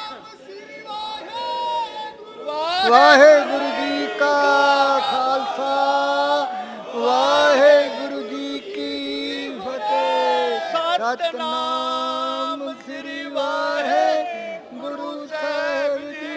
ਵਾਹਿਗੁਰੂ ਜੀ ਕਾ ਖਾਲਸਾ ਵਾਹਿਗੁਰੂ ਜੀ ਕੀ ਫਤਿਹ। ਸਤਨਾਮ ਸ੍ਰੀ ਵਾਹਿਗੁਰੂ ਸਾਹਿਬ ਜੀ।